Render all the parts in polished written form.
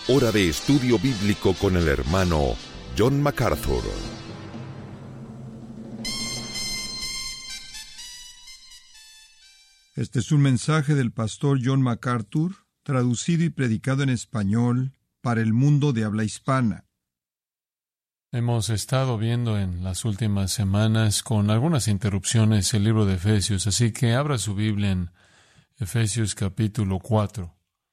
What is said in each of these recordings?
Hora de estudio bíblico con el hermano John MacArthur. Este es un mensaje del pastor John MacArthur, traducido y predicado en español para el mundo de habla hispana. Hemos estado viendo en las últimas semanas, con algunas interrupciones, el libro de Efesios, así que abra su Biblia en Efesios capítulo 4.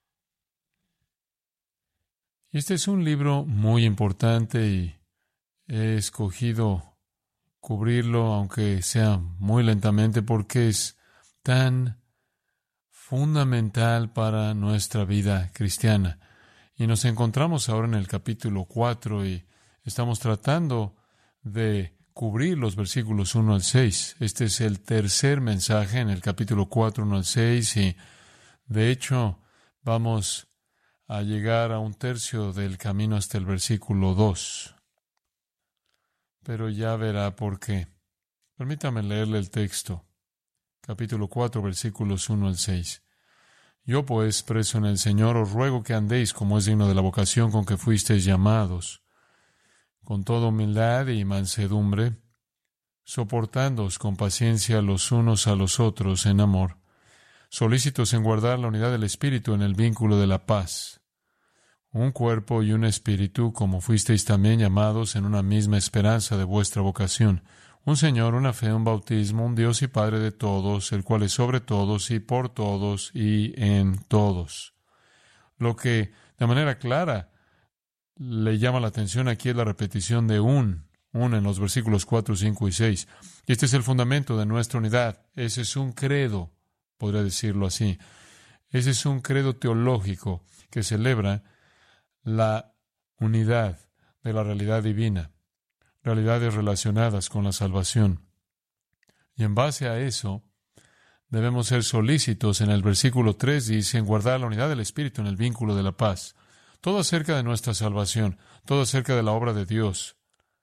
Este es un libro muy importante y he escogido cubrirlo, aunque sea muy lentamente, porque es tan fundamental para nuestra vida cristiana. Y nos encontramos ahora en el capítulo 4 y estamos tratando de cubrir los versículos 1 al 6. Este es el tercer mensaje en el capítulo 4, 1 al 6, y de hecho vamos a llegar a un tercio del camino hasta el versículo 2. Pero ya verá por qué. Permítame leerle el texto. Capítulo 4, versículos 1 al 6. Yo, pues, preso en el Señor, os ruego que andéis como es digno de la vocación con que fuisteis llamados, con toda humildad y mansedumbre, soportándoos con paciencia los unos a los otros en amor, solícitos en guardar la unidad del Espíritu en el vínculo de la paz. Un cuerpo y un espíritu, como fuisteis también llamados en una misma esperanza de vuestra vocación. Un Señor, una fe, un bautismo, un Dios y Padre de todos, el cual es sobre todos y por todos y en todos. Lo que de manera clara le llama la atención aquí es la repetición de un en los versículos 4, 5 y 6. Y este es el fundamento de nuestra unidad. Ese es un credo, podría decirlo así. Ese es un credo teológico que celebra la unidad de la realidad divina, realidades relacionadas con la salvación. Y en base a eso, debemos ser solícitos. En el versículo 3 dice, en guardar la unidad del Espíritu en el vínculo de la paz. Todo acerca de nuestra salvación, todo acerca de la obra de Dios,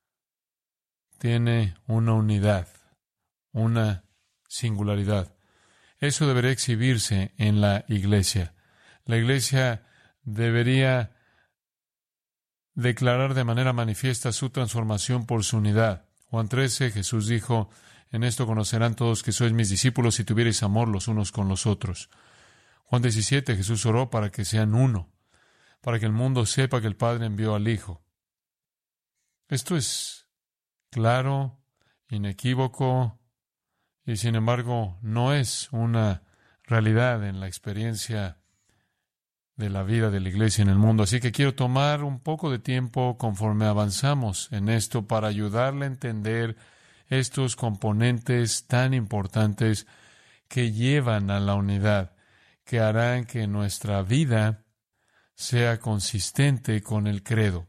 tiene una unidad, una singularidad. Eso debería exhibirse en la iglesia. La iglesia debería declarar de manera manifiesta su transformación por su unidad. Juan 13, Jesús dijo, en esto conocerán todos que sois mis discípulos si tuviereis amor los unos con los otros. Juan 17, Jesús oró para que sean uno, para que el mundo sepa que el Padre envió al Hijo. Esto es claro, inequívoco, y sin embargo no es una realidad en la experiencia de la vida de la iglesia en el mundo. Así que quiero tomar un poco de tiempo conforme avanzamos en esto para ayudarle a entender estos componentes tan importantes que llevan a la unidad, que harán que nuestra vida sea consistente con el credo.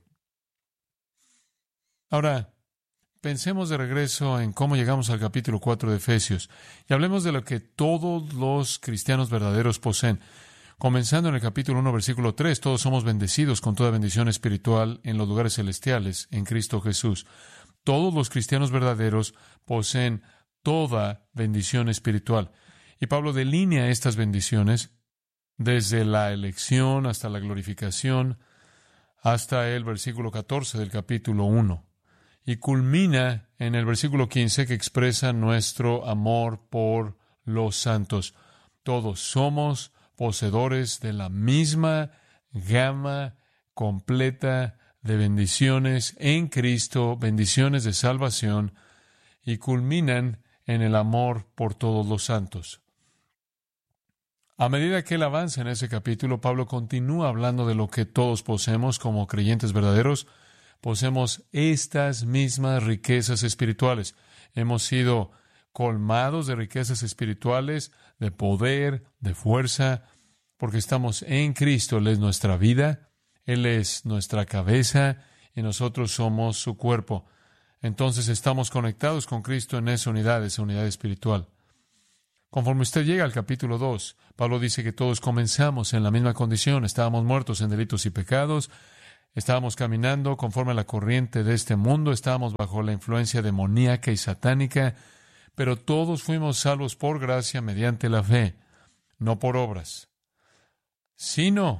Ahora, pensemos de regreso en cómo llegamos al capítulo 4 de Efesios y hablemos de lo que todos los cristianos verdaderos poseen. Comenzando en el capítulo 1, versículo 3, todos somos bendecidos con toda bendición espiritual en los lugares celestiales en Cristo Jesús. Todos los cristianos verdaderos poseen toda bendición espiritual. Y Pablo delinea estas bendiciones desde la elección hasta la glorificación, hasta el versículo 14 del capítulo 1. Y culmina en el versículo 15 que expresa nuestro amor por los santos. Todos somos poseedores de la misma gama completa de bendiciones en Cristo, bendiciones de salvación, y culminan en el amor por todos los santos. A medida que él avanza en ese capítulo, Pablo continúa hablando de lo que todos poseemos como creyentes verdaderos. Poseemos estas mismas riquezas espirituales. Hemos sido colmados de riquezas espirituales, de poder, de fuerza, porque estamos en Cristo. Él es nuestra vida, Él es nuestra cabeza y nosotros somos su cuerpo. Entonces estamos conectados con Cristo en esa unidad espiritual. Conforme usted llega al capítulo 2, Pablo dice que todos comenzamos en la misma condición. Estábamos muertos en delitos y pecados, estábamos caminando conforme a la corriente de este mundo, estábamos bajo la influencia demoníaca y satánica, pero todos fuimos salvos por gracia mediante la fe, no por obras, sino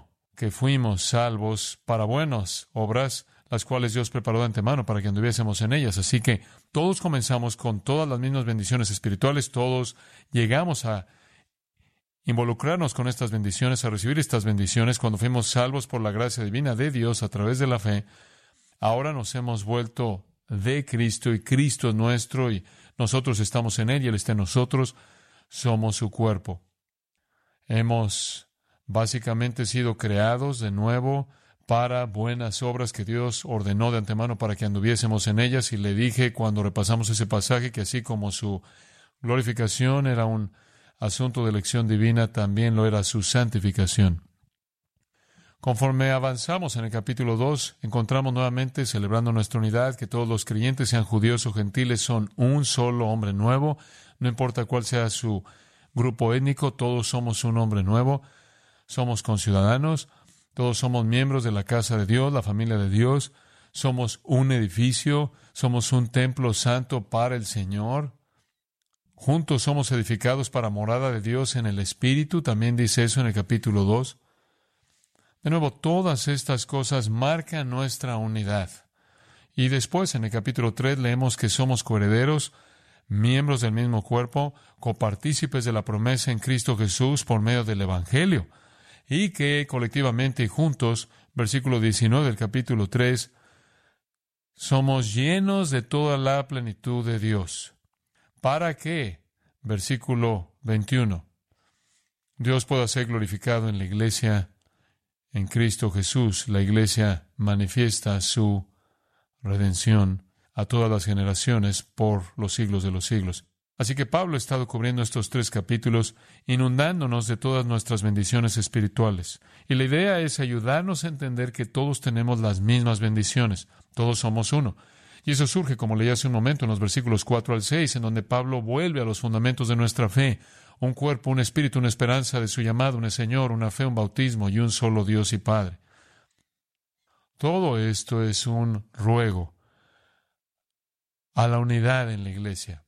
que fuimos salvos para buenas obras, las cuales Dios preparó de antemano para que anduviésemos en ellas. Así que todos comenzamos con todas las mismas bendiciones espirituales, todos llegamos a involucrarnos con estas bendiciones, a recibir estas bendiciones cuando fuimos salvos por la gracia divina de Dios a través de la fe. Ahora nos hemos vuelto de Cristo y Cristo es nuestro y nosotros estamos en Él y Él está en nosotros. Somos su cuerpo. Hemos básicamente sido creados de nuevo para buenas obras que Dios ordenó de antemano para que anduviésemos en ellas. Y le dije cuando repasamos ese pasaje que así como su glorificación era un asunto de elección divina, también lo era su santificación. Conforme avanzamos en el capítulo 2, encontramos nuevamente, celebrando nuestra unidad, que todos los creyentes, sean judíos o gentiles, son un solo hombre nuevo. No importa cuál sea su grupo étnico, todos somos un hombre nuevo. Somos conciudadanos, todos somos miembros de la casa de Dios, la familia de Dios. Somos un edificio, somos un templo santo para el Señor. Juntos somos edificados para morada de Dios en el Espíritu. También dice eso en el capítulo 2. De nuevo, todas estas cosas marcan nuestra unidad. Y después, en el capítulo 3, leemos que somos coherederos, miembros del mismo cuerpo, copartícipes de la promesa en Cristo Jesús por medio del Evangelio. Y que colectivamente y juntos, versículo 19 del capítulo 3, somos llenos de toda la plenitud de Dios. ¿Para qué? Versículo 21. Dios pueda ser glorificado en la iglesia, en Cristo Jesús. La iglesia manifiesta su redención a todas las generaciones por los siglos de los siglos. Así que Pablo ha estado cubriendo estos 3 capítulos, inundándonos de todas nuestras bendiciones espirituales. Y la idea es ayudarnos a entender que todos tenemos las mismas bendiciones. Todos somos uno. Y eso surge, como leí hace un momento, en los versículos 4 al 6, en donde Pablo vuelve a los fundamentos de nuestra fe. Un cuerpo, un espíritu, una esperanza de su llamado, un Señor, una fe, un bautismo y un solo Dios y Padre. Todo esto es un ruego a la unidad en la iglesia.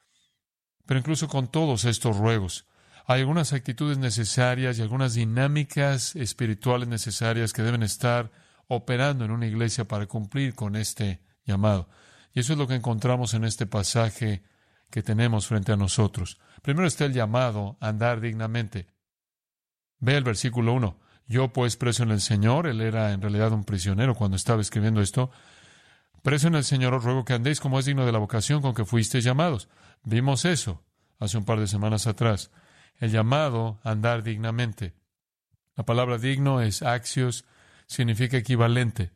Pero incluso con todos estos ruegos, hay algunas actitudes necesarias y algunas dinámicas espirituales necesarias que deben estar operando en una iglesia para cumplir con este llamado. Y eso es lo que encontramos en este pasaje que tenemos frente a nosotros. Primero está el llamado a andar dignamente. Ve el versículo 1. Yo pues preso en el Señor, él era en realidad un prisionero cuando estaba escribiendo esto. Preso en el Señor, os ruego que andéis como es digno de la vocación con que fuisteis llamados. Vimos eso hace un par de semanas atrás. El llamado a andar dignamente. La palabra digno es axios, significa equivalente.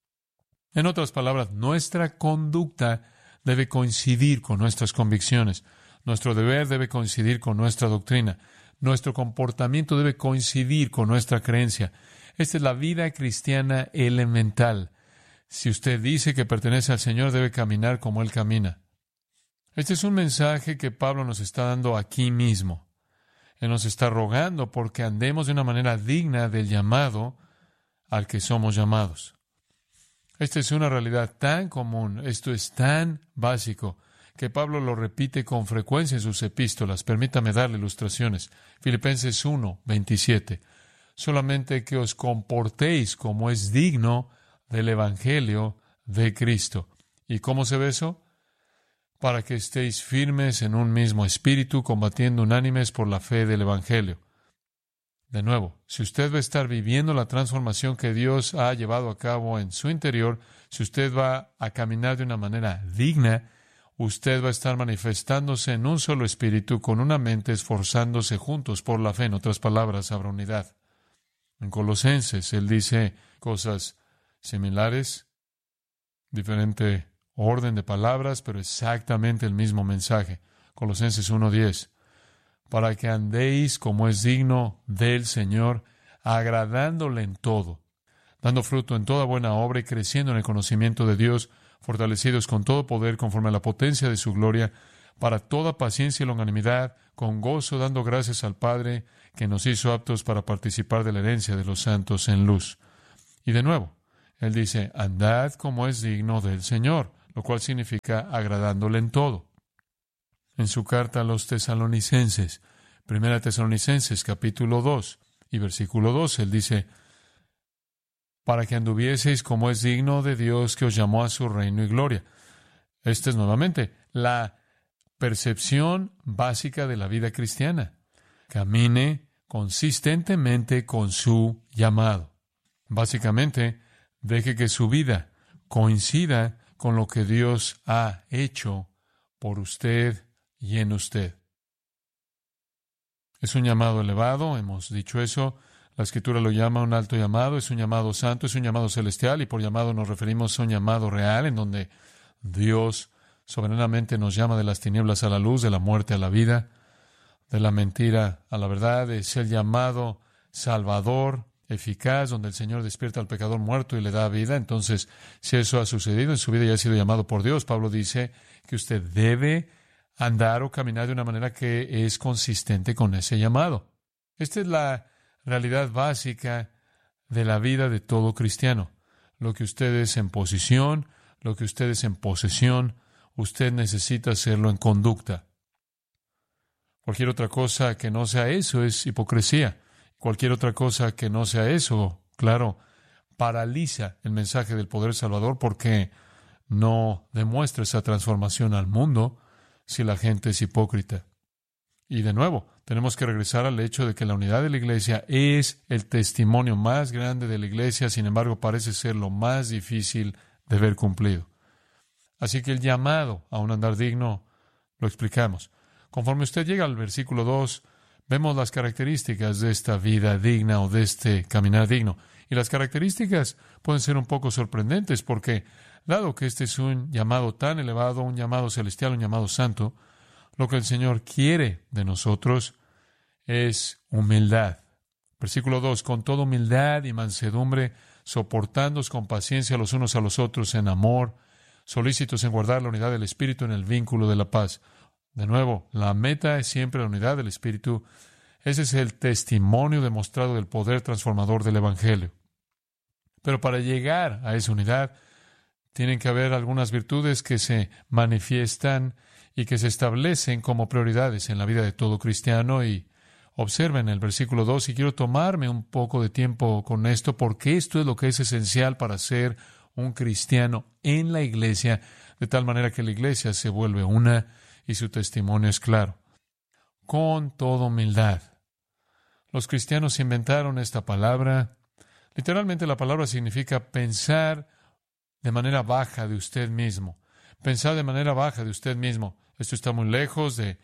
En otras palabras, nuestra conducta debe coincidir con nuestras convicciones. Nuestro deber debe coincidir con nuestra doctrina. Nuestro comportamiento debe coincidir con nuestra creencia. Esta es la vida cristiana elemental. Si usted dice que pertenece al Señor, debe caminar como Él camina. Este es un mensaje que Pablo nos está dando aquí mismo. Él nos está rogando porque andemos de una manera digna del llamado al que somos llamados. Esta es una realidad tan común, esto es tan básico, que Pablo lo repite con frecuencia en sus epístolas. Permítame darle ilustraciones. Filipenses 1, 27. Solamente que os comportéis como es digno del Evangelio de Cristo. ¿Y cómo se ve eso? Para que estéis firmes en un mismo espíritu, combatiendo unánimes por la fe del Evangelio. De nuevo, si usted va a estar viviendo la transformación que Dios ha llevado a cabo en su interior, si usted va a caminar de una manera digna, usted va a estar manifestándose en un solo espíritu, con una mente, esforzándose juntos por la fe. En otras palabras, habrá unidad. En Colosenses, él dice cosas similares, diferente orden de palabras, pero exactamente el mismo mensaje. Colosenses 1:10. Para que andéis como es digno del Señor, agradándole en todo, dando fruto en toda buena obra y creciendo en el conocimiento de Dios, fortalecidos con todo poder conforme a la potencia de su gloria, para toda paciencia y longanimidad, con gozo dando gracias al Padre, que nos hizo aptos para participar de la herencia de los santos en luz. Y de nuevo, él dice, andad como es digno del Señor, lo cual significa agradándole en todo. En su carta a los Tesalonicenses, 1 Tesalonicenses capítulo 2 y versículo 2, él dice, para que anduvieseis como es digno de Dios que os llamó a su reino y gloria. Esta es nuevamente la percepción básica de la vida cristiana. Camine consistentemente con su llamado. Básicamente, deje que su vida coincida con lo que Dios ha hecho por usted y en usted. Es un llamado elevado, hemos dicho eso. La Escritura lo llama un alto llamado, es un llamado santo, es un llamado celestial, y por llamado nos referimos a un llamado real, en donde Dios soberanamente nos llama de las tinieblas a la luz, de la muerte a la vida, de la mentira a la verdad. Es el llamado salvador, eficaz, donde el Señor despierta al pecador muerto y le da vida. Entonces, si eso ha sucedido en su vida y ha sido llamado por Dios, Pablo dice que usted debe andar o caminar de una manera que es consistente con ese llamado. Esta es la realidad básica de la vida de todo cristiano. Lo que usted es en posición, lo que usted es en posesión, usted necesita hacerlo en conducta. Cualquier otra cosa que no sea eso es hipocresía. Cualquier otra cosa que no sea eso, claro, paraliza el mensaje del poder salvador, porque no demuestra esa transformación al mundo si la gente es hipócrita. Y de nuevo, tenemos que regresar al hecho de que la unidad de la iglesia es el testimonio más grande de la iglesia, sin embargo, parece ser lo más difícil de ver cumplido. Así que el llamado a un andar digno lo explicamos. Conforme usted llega al versículo 2, vemos las características de esta vida digna o de este caminar digno. Y las características pueden ser un poco sorprendentes porque, dado que este es un llamado tan elevado, un llamado celestial, un llamado santo, lo que el Señor quiere de nosotros es humildad. Versículo 2, con toda humildad y mansedumbre, soportándoos con paciencia los unos a los otros en amor, solícitos en guardar la unidad del Espíritu en el vínculo de la paz. De nuevo, la meta es siempre la unidad del Espíritu. Ese es el testimonio demostrado del poder transformador del Evangelio. Pero para llegar a esa unidad, tienen que haber algunas virtudes que se manifiestan y que se establecen como prioridades en la vida de todo cristiano. Y observen el versículo 2, y quiero tomarme un poco de tiempo con esto, porque esto es lo que es esencial para ser un cristiano en la iglesia, de tal manera que la iglesia se vuelve una y su testimonio es claro. Con toda humildad. Los cristianos inventaron esta palabra. Literalmente la palabra significa pensar de manera baja de usted mismo. Pensar de manera baja de usted mismo. Esto está muy lejos de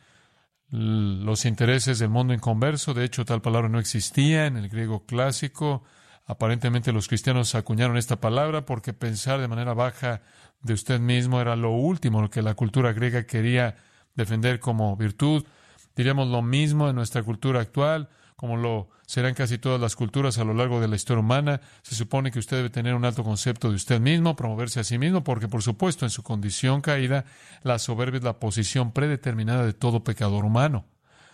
los intereses del mundo inconverso. De hecho, tal palabra no existía en el griego clásico. Aparentemente los cristianos acuñaron esta palabra porque pensar de manera baja de usted mismo era lo último que la cultura griega quería defender como virtud. Diríamos lo mismo en nuestra cultura actual, como lo serán casi todas las culturas a lo largo de la historia humana. Se supone que usted debe tener un alto concepto de usted mismo, promoverse a sí mismo, porque por supuesto en su condición caída, la soberbia es la posición predeterminada de todo pecador humano.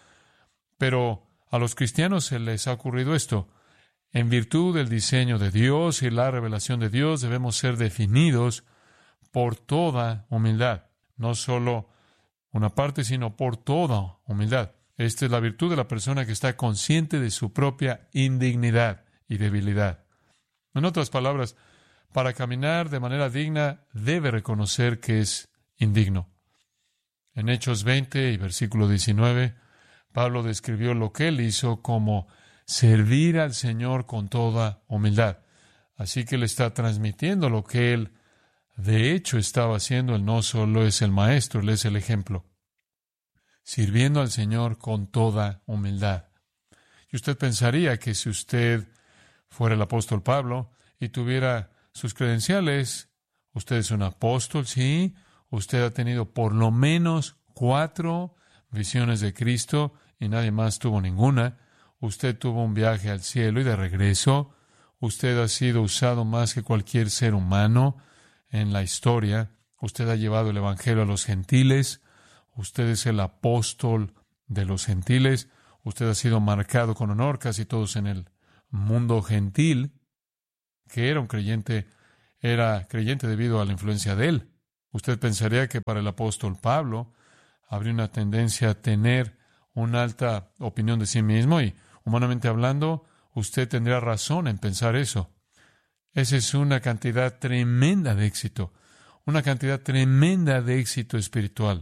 Pero a los cristianos se les ha ocurrido esto. En virtud del diseño de Dios y la revelación de Dios, debemos ser definidos por toda humildad. No solo una parte, sino por toda humildad. Esta es la virtud de la persona que está consciente de su propia indignidad y debilidad. En otras palabras, para caminar de manera digna, debe reconocer que es indigno. En Hechos 20 y versículo 19, Pablo describió lo que él hizo como servir al Señor con toda humildad. Así que él está transmitiendo lo que él, de hecho, estaba haciendo. Él no solo es el maestro, él es el ejemplo. Sirviendo al Señor con toda humildad. Y usted pensaría que si usted fuera el apóstol Pablo y tuviera sus credenciales, usted es un apóstol, sí, usted ha tenido por lo menos 4 visiones de Cristo y nadie más tuvo ninguna. Usted tuvo un viaje al cielo y de regreso. Usted ha sido usado más que cualquier ser humano en la historia. Usted ha llevado el Evangelio a los gentiles. Usted es el apóstol de los gentiles. Usted ha sido marcado con honor. Casi todos en el mundo gentil, que era un creyente, era creyente debido a la influencia de él. Usted pensaría que para el apóstol Pablo habría una tendencia a tener una alta opinión de sí mismo y, humanamente hablando, usted tendría razón en pensar eso. Esa es una cantidad tremenda de éxito, una cantidad tremenda de éxito espiritual.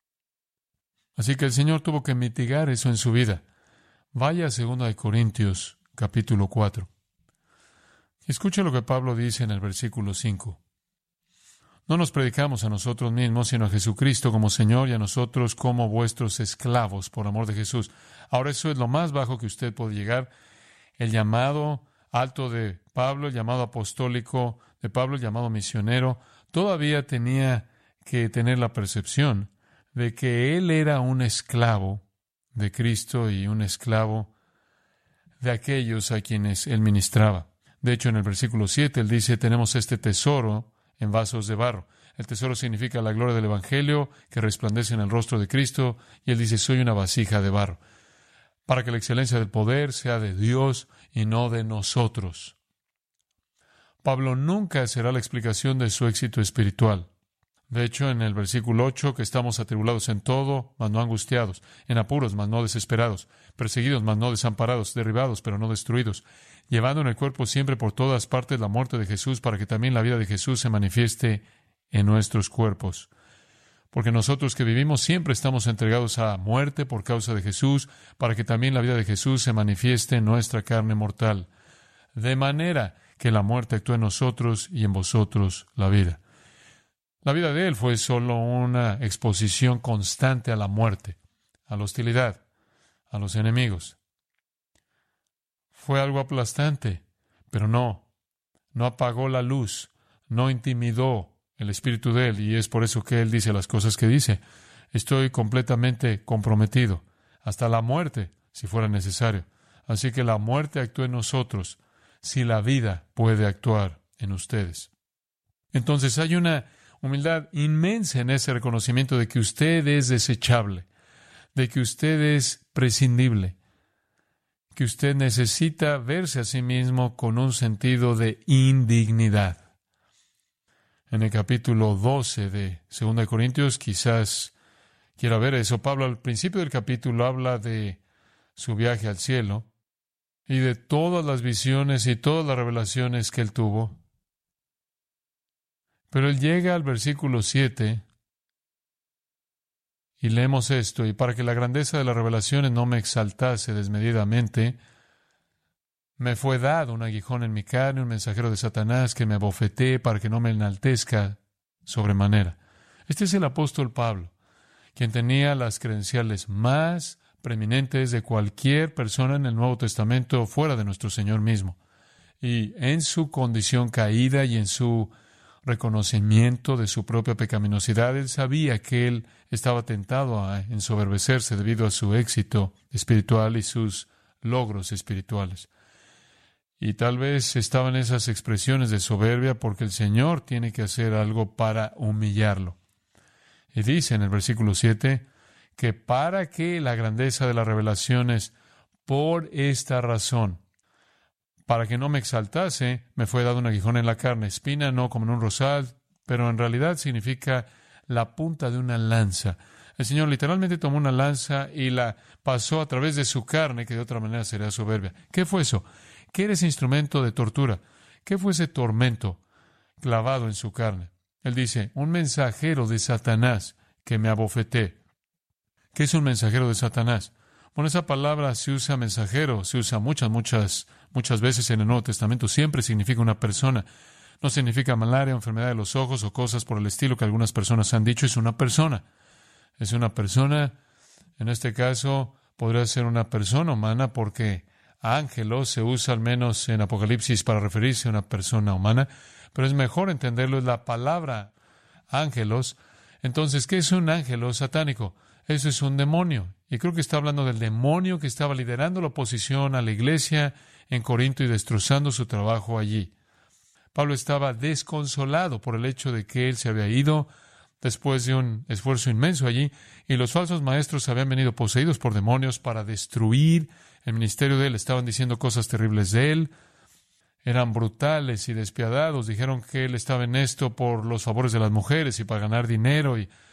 Así que el Señor tuvo que mitigar eso en su vida. Vaya a 2 Corintios, capítulo 4. Escuche lo que Pablo dice en el versículo 5. No nos predicamos a nosotros mismos, sino a Jesucristo como Señor y a nosotros como vuestros esclavos por amor de Jesús. Ahora eso es lo más bajo que usted puede llegar. El llamado alto de Pablo, el llamado apostólico de Pablo, el llamado misionero, todavía tenía que tener la percepción de que él era un esclavo de Cristo y un esclavo de aquellos a quienes él ministraba. De hecho, en el versículo 7, él dice, tenemos este tesoro en vasos de barro. El tesoro significa la gloria del Evangelio que resplandece en el rostro de Cristo, y él dice, soy una vasija de barro, para que la excelencia del poder sea de Dios y no de nosotros. Pablo nunca será la explicación de su éxito espiritual. De hecho, en el versículo 8, que estamos atribulados en todo, mas no angustiados, en apuros, mas no desesperados, perseguidos, mas no desamparados, derribados, pero no destruidos, llevando en el cuerpo siempre por todas partes la muerte de Jesús, para que también la vida de Jesús se manifieste en nuestros cuerpos. Porque nosotros que vivimos siempre estamos entregados a muerte por causa de Jesús, para que también la vida de Jesús se manifieste en nuestra carne mortal, de manera que la muerte actúe en nosotros y en vosotros la vida. La vida de él fue solo una exposición constante a la muerte, a la hostilidad, a los enemigos. Fue algo aplastante, pero no apagó la luz, no intimidó el espíritu de él, y es por eso que él dice las cosas que dice. Estoy completamente comprometido, hasta la muerte, si fuera necesario. Así que la muerte actúa en nosotros, si la vida puede actuar en ustedes. Entonces hay una humildad inmensa en ese reconocimiento de que usted es desechable, de que usted es prescindible, que usted necesita verse a sí mismo con un sentido de indignidad. En el capítulo 12 de 2 Corintios, quizás quiera ver eso. Pablo al principio del capítulo habla de su viaje al cielo y de todas las visiones y todas las revelaciones que él tuvo. Pero él llega al versículo 7 y leemos esto, y para que la grandeza de las revelaciones no me exaltase desmedidamente, me fue dado un aguijón en mi carne, un mensajero de Satanás que me abofetee para que no me enaltezca sobremanera. Este es el apóstol Pablo, quien tenía las credenciales más preeminentes de cualquier persona en el Nuevo Testamento fuera de nuestro Señor mismo. Y en su condición caída y en su reconocimiento de su propia pecaminosidad, él sabía que él estaba tentado a ensoberbecerse debido a su éxito espiritual y sus logros espirituales. Y tal vez estaban esas expresiones de soberbia porque el Señor tiene que hacer algo para humillarlo. Y dice en el versículo 7 que para que la grandeza de las revelaciones, por esta razón, para que no me exaltase, me fue dado un aguijón en la carne, espina no como en un rosal, pero en realidad significa la punta de una lanza. El Señor literalmente tomó una lanza y la pasó a través de su carne, que de otra manera sería soberbia. ¿Qué fue eso? ¿Qué era ese instrumento de tortura? ¿Qué fue ese tormento clavado en su carne? Él dice, un mensajero de Satanás que me abofeté. ¿Qué es un mensajero de Satanás? Bueno, esa palabra se usa mensajero, se usa muchas veces en el Nuevo Testamento. Siempre significa una persona. No significa malaria, enfermedad de los ojos o cosas por el estilo que algunas personas han dicho. Es una persona. Es una persona. En este caso, podría ser una persona humana porque ángelos se usa al menos en Apocalipsis para referirse a una persona humana. Pero es mejor entenderlo, es la palabra ángelos. Entonces, ¿qué es un ángelo satánico? Eso es un demonio. Y creo que está hablando del demonio que estaba liderando la oposición a la iglesia en Corinto y destrozando su trabajo allí. Pablo estaba desconsolado por el hecho de que él se había ido después de un esfuerzo inmenso allí, y los falsos maestros habían venido poseídos por demonios para destruir el ministerio de él. Estaban diciendo cosas terribles de él. Eran brutales y despiadados. Dijeron que él estaba en esto por los favores de las mujeres y para ganar dinero, y